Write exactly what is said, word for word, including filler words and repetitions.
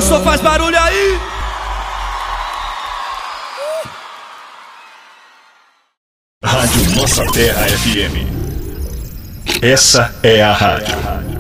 gostou, faz barulho aí. Rádio Nossa Terra F M. Essa é a rádio.